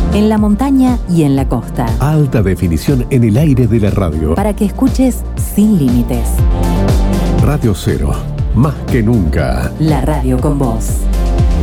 En la montaña y en la costa. Alta definición en el aire de la radio. Para que escuches sin límites. Radio Cero, más que nunca. La radio con vos.